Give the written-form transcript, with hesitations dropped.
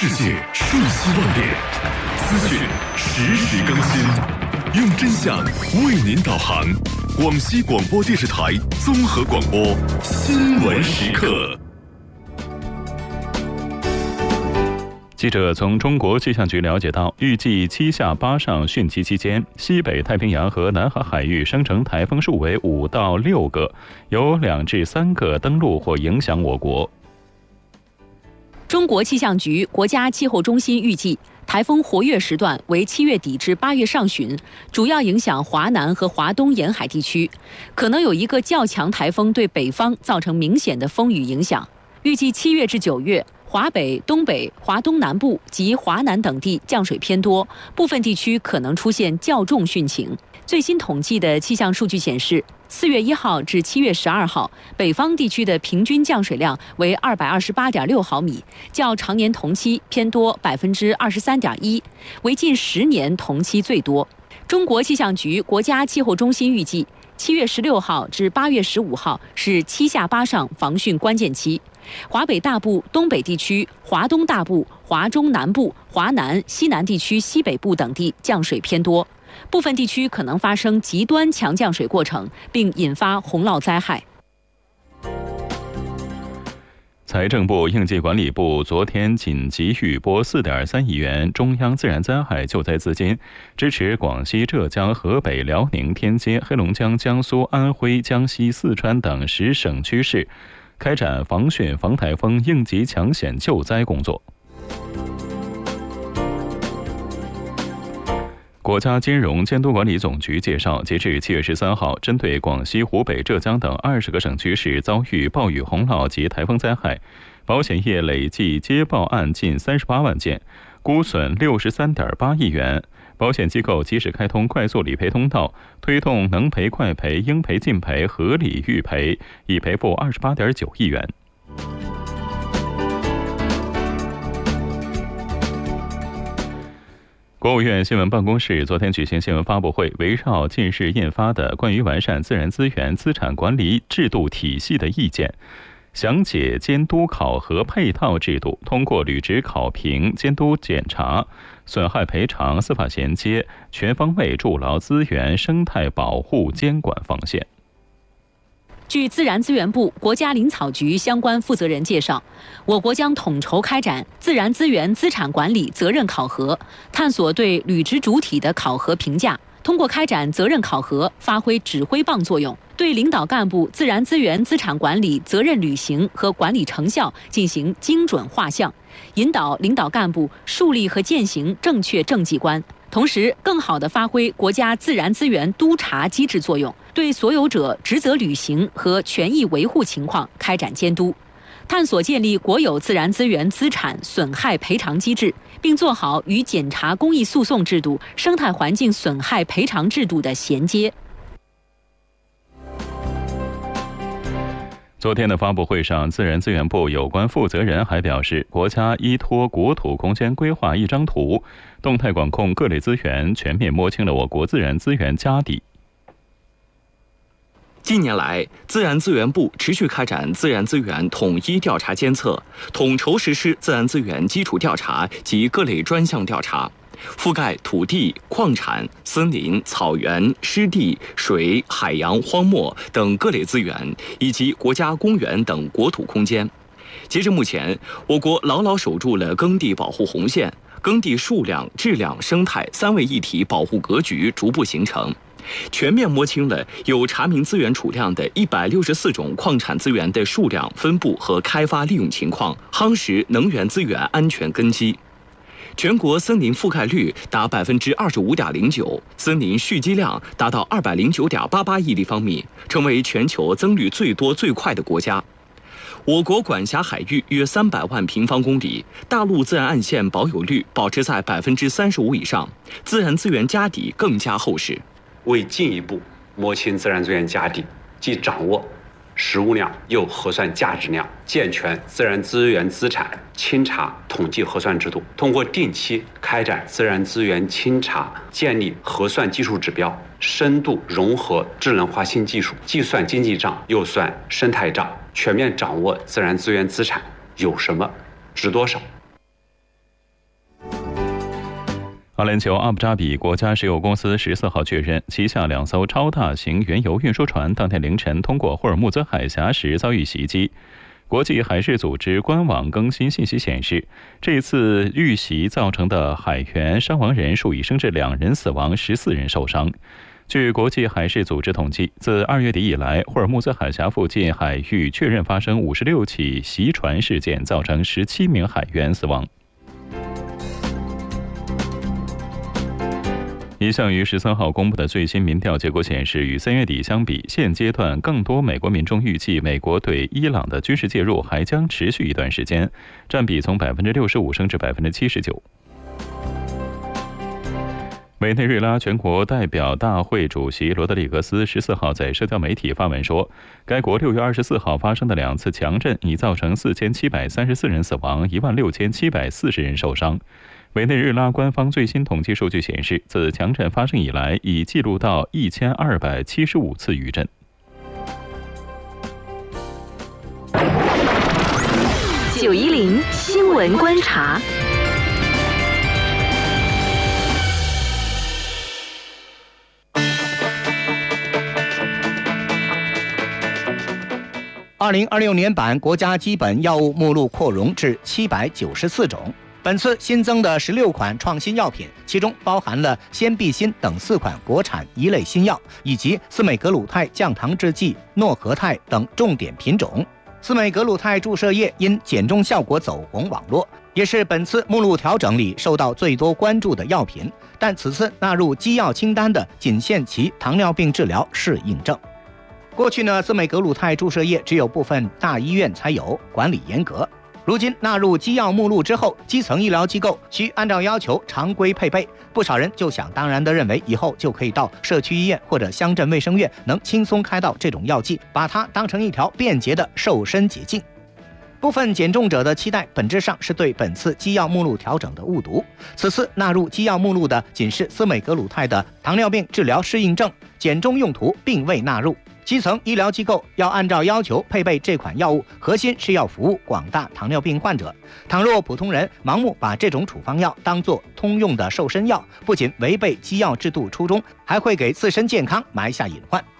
世界瞬息万变，资讯实时更新，用真相为您导航。广西广播电视台综合广播新闻时刻。记者从中国气象局了解到，预计7下8上汛期期间，西北太平洋和南海海域生成台风数为5到6个，有2至3个登陆或影响我国。 中国气象局、国家气候中心预计，台风活跃时段为7月底至8月上旬，主要影响华南和华东沿海地区，可能有一个较强台风对北方造成明显的风雨影响。预计7月至9月，华北、东北、华东南部及华南等地降水偏多，部分地区可能出现较重汛情。最新统计的气象数据显示，4月1号至7月12号，北方地区的平均降水量为228.6毫米，较常年同期偏多23.1%，为近10年同期最多。中国气象局、国家气候中心预计，7月16号至8月15号是7下8上防汛关键期。华北大部、东北地区、华东大部、华中南部、华南、西南地区西北部等地降水偏多，部分地区可能发生极端强降水过程，并引发洪涝灾害。 财政部、应急管理部昨天紧急预拨4.3亿元中央自然灾害救灾资金，支持广西、浙江、河北、辽宁、天津、黑龙江、江苏、安徽、江西、四川等10省区市开展防汛防台风应急抢险救灾工作。国家金融监督管理总局介绍，截至7月13号，针对广西、湖北、浙江等20个省区市遭遇暴雨洪涝及台风灾害，保险业累计接报案近38万件，估损63.8亿元。保险机构及时开通快速理赔通道，推动能赔快赔、应赔尽赔、合理预赔，已赔付28.9亿元。国务院新闻办公室昨天举行新闻发布会，围绕近日印发的关于完善自然资源资产管理制度体系的意见，详解监督考核配套制度，通过履职考评、监督检查、损害赔偿、司法衔接，全方位筑牢资源生态保护监管防线。 据自然资源部、国家林草局相关负责人介绍，我国将统筹开展自然资源资产管理责任考核，探索对履职主体的考核评价，通过开展责任考核，发挥指挥棒作用，对领导干部自然资源资产管理责任履行和管理成效进行精准画像，引导领导干部树立和践行正确政绩观，同时更好地发挥国家自然资源督查机制作用，对所有者职责履行和权益维护情况开展监督，探索建立国有自然资源资产损害赔偿机制，并做好与检察公益诉讼制度、生态环境损害赔偿制度的衔接。 昨天的发布会上，自然资源部有关负责人还表示，国家依托国土空间规划一张图，动态管控各类资源，全面摸清了我国自然资源家底。 近年来，自然资源部持续开展自然资源统一调查监测，统筹实施自然资源基础调查及各类专项调查，覆盖土地、矿产、森林、草原、湿地、水、海洋、荒漠等各类资源，以及国家公园等国土空间。截至目前，我国牢牢守住了耕地保护红线，耕地数量、质量、生态3位一体保护格局逐步形成。全面摸清了有查明资源储量的164种矿产资源的数量、分布和开发利用情况，夯实能源资源安全根基。全国森林覆盖率达25.09%，森林蓄积量达到209.88亿立方米，成为全球增绿最多最快的国家。我国管辖海域约300万平方公里，大陆自然岸线保有率保持在35%以上，自然资源家底更加厚实。 为进一步摸清自然资源家底，既掌握实物量又核算价值量，健全自然资源资产清查统计核算制度，通过定期开展自然资源清查，建立核算技术指标，深度融合智能化新技术，计算经济账又算生态账，全面掌握自然资源资产有什么值多少。 阿联酋阿布扎比国家石油公司14号确认，旗下2艘超大型原油运输船当天凌晨通过霍尔木兹海峡时遭遇袭击。国际海事组织官网更新信息显示，这次遇袭造成的海员伤亡人数已升至2人死亡，14人受伤。据国际海事组织统计，自2月底以来，霍尔木兹海峡附近海域确认发生56起袭船事件，造成17名海员死亡。一项于13号公布的最新民调结果显示，与3月底相比，现阶段更多美国民众预计美国对伊朗的军事介入还将持续一段时间，占比从65%升至79%。委内瑞拉全国代表大会主席罗德里格斯14号在社交媒体发文说，该国6月24号发生的2次强震已造成4734人死亡，16740人受伤。委内瑞拉官方最新统计数据显示，自强震发生以来，已记录到1275次余震。 910新闻观察。 2026年版国家基本药物目录扩容至794种。本次新增的16款创新药品，其中包含了先必新等4款国产一类新药，以及司美格鲁肽降糖制剂、诺和泰等重点品种。司美格鲁肽注射液因减重效果走红网络，也是本次目录调整里受到最多关注的药品。但此次纳入基药清单的仅限其糖尿病治疗适应症。过去呢，司美格鲁肽注射液只有部分大医院才有，管理严格。如今纳入基药目录之后，基层医疗机构需按照要求常规配备，不少人就想当然地认为以后就可以到社区医院或者乡镇卫生院能轻松开到这种药剂，把它当成一条便捷的瘦身捷径。部分减重者的期待本质上是对本次基药目录调整的误读。此次纳入基药目录的仅是司美格鲁肽的糖尿病治疗适应症，减重用途并未纳入。基层医疗机构要按照要求配备这款药物，核心是要服务广大糖尿病患者。倘若普通人盲目把这种处方药当作通用的瘦身药，不仅违背基药制度初衷，还会给自身健康埋下隐患。